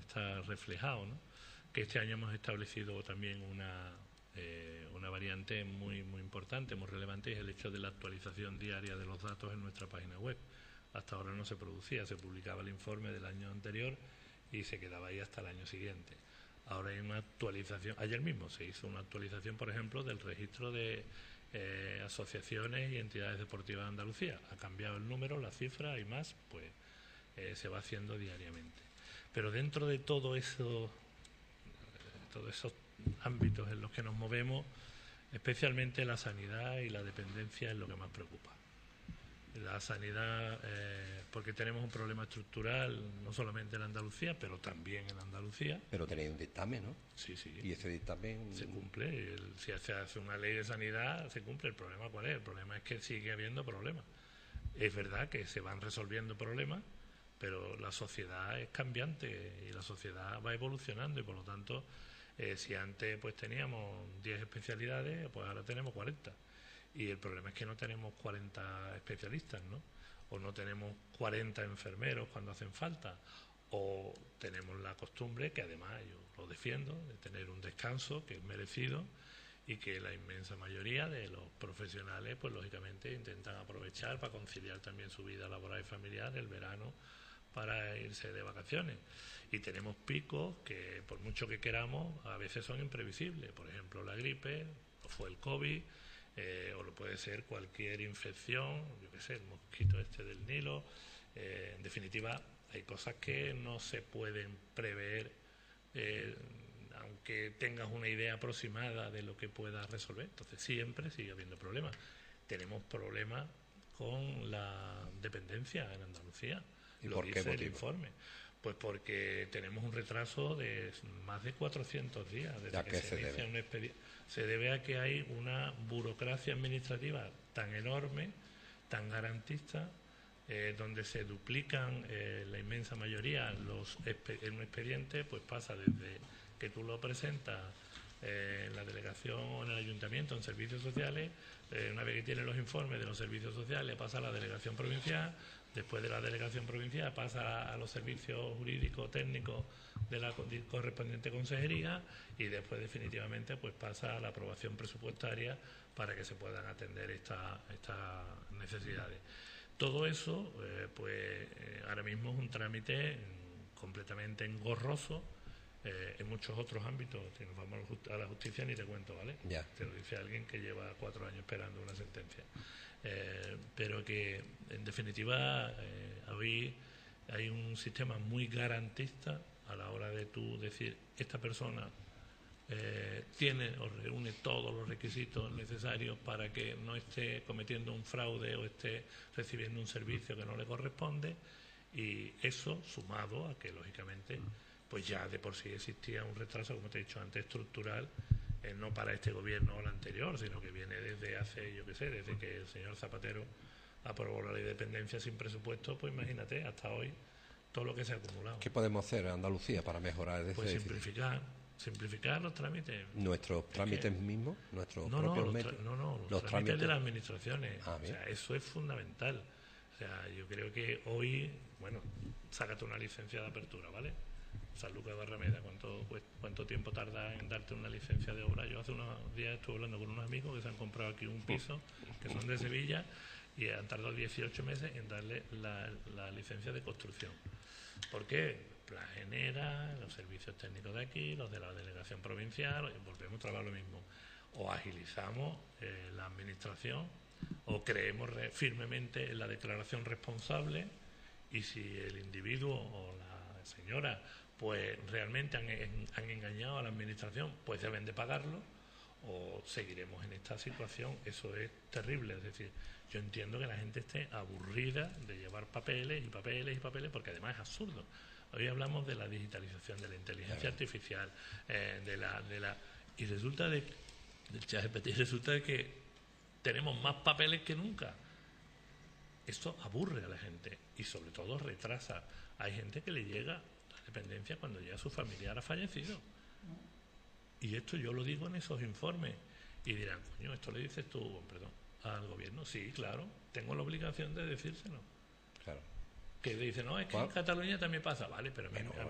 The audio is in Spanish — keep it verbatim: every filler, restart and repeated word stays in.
está reflejado, ¿no? Que este año hemos establecido también una, eh, una variante muy, muy importante, muy relevante, es el hecho de la actualización diaria de los datos en nuestra página web. Hasta ahora no se producía, se publicaba el informe del año anterior y se quedaba ahí hasta el año siguiente. Ahora hay una actualización, ayer mismo se hizo una actualización, por ejemplo, del registro de eh, asociaciones y entidades deportivas de Andalucía. Ha cambiado el número, la cifra y más, pues eh, se va haciendo diariamente. Pero dentro de todo eso, todos esos ámbitos en los que nos movemos, especialmente la sanidad y la dependencia es lo que más preocupa. La sanidad, eh, porque tenemos un problema estructural, no solamente en Andalucía, pero también en Andalucía. Pero tenéis un dictamen, ¿no? Sí, sí. Y ese dictamen... Se cumple. El, si se hace una ley de sanidad, se cumple. ¿El problema cuál es? El problema es que sigue habiendo problemas. Es verdad que se van resolviendo problemas, pero la sociedad es cambiante y la sociedad va evolucionando y, por lo tanto, eh, si antes pues teníamos diez especialidades, pues ahora tenemos cuarenta. Y el problema es que no tenemos cuarenta especialistas, ¿no? O no tenemos cuarenta enfermeros cuando hacen falta, o tenemos la costumbre, que además yo lo defiendo, de tener un descanso que es merecido y que la inmensa mayoría de los profesionales, pues lógicamente intentan aprovechar para conciliar también su vida laboral y familiar el verano para irse de vacaciones. Y tenemos picos que, por mucho que queramos, a veces son imprevisibles. Por ejemplo, la gripe, o fue el COVID, Eh, o lo puede ser cualquier infección, yo qué sé, el mosquito este del Nilo. Eh, en definitiva, hay cosas que no se pueden prever, eh, aunque tengas una idea aproximada de lo que puedas resolver. Entonces siempre sigue habiendo problemas. Tenemos problemas con la dependencia en Andalucía. ¿Y lo por dice qué el motivo? informe. Pues porque tenemos un retraso de más de cuatrocientos días desde que se inicia un expediente. Se debe a que hay una burocracia administrativa tan enorme, tan garantista, eh, donde se duplican eh, la inmensa mayoría los en un expediente, pues pasa desde que tú lo presentas eh, en la delegación o en el ayuntamiento, en servicios sociales, eh, una vez que tiene los informes de los servicios sociales pasa a la delegación provincial, después de la delegación provincial pasa a los servicios jurídicos técnicos de la correspondiente consejería y después definitivamente pues pasa a la aprobación presupuestaria para que se puedan atender estas estas necesidades. Todo eso eh, pues eh, ahora mismo es un trámite completamente engorroso. Eh, en muchos otros ámbitos, si nos vamos a la justicia ni te cuento, ¿vale? Ya. Te lo dice alguien que lleva cuatro años esperando una sentencia. Eh, pero que, en definitiva, eh, hoy hay un sistema muy garantista a la hora de tú decir, esta persona eh, tiene o reúne todos los requisitos necesarios para que no esté cometiendo un fraude o esté recibiendo un servicio que no le corresponde, y eso sumado a que, lógicamente, pues ya de por sí existía un retraso, como te he dicho antes, estructural, eh, no para este gobierno o el anterior, sino que viene desde hace, yo qué sé, desde que el señor Zapatero aprobó la ley de dependencia sin presupuesto, pues imagínate, hasta hoy, todo lo que se ha acumulado. ¿Qué podemos hacer en Andalucía para mejorar ese Pues déficit? simplificar, simplificar los trámites. ¿Nuestros Es trámites que, mismos? ¿Nuestros no, propios no, los métodos? no, no, los, los trámites, trámites de las administraciones. Ah, o sea, eso es fundamental. O sea, yo creo que hoy, bueno, sácate una licencia de apertura, ¿vale? San Lucas Barrameda, ¿cuánto, pues, ¿cuánto tiempo tarda en darte una licencia de obra? Yo hace unos días estuve hablando con unos amigos que se han comprado aquí un piso, que son de Sevilla, y han tardado dieciocho meses en darle la, la licencia de construcción. ¿Por qué? La genera, los servicios técnicos de aquí, los de la delegación provincial, volvemos a trabajar lo mismo. O agilizamos eh, la administración, o creemos re, firmemente en la declaración responsable, y si el individuo o la señora pues realmente han, han engañado a la administración, pues deben de pagarlo, o seguiremos en esta situación. Eso es terrible. Es decir, yo entiendo que la gente esté aburrida de llevar papeles y papeles y papeles, porque además es absurdo. Hoy hablamos de la digitalización, de la inteligencia artificial, eh, de la de la y resulta de del ChatGPT, resulta de que tenemos más papeles que nunca. Esto aburre a la gente y sobre todo retrasa. Hay gente que le llega la dependencia cuando ya su familiar ha fallecido. Y esto yo lo digo en esos informes. Y dirán, coño, esto le dices tú, perdón, al gobierno. Sí, claro, tengo la obligación de decírselo. Claro. Que dice, no, es que ¿Cuál? en Cataluña también pasa. Vale, pero Bueno,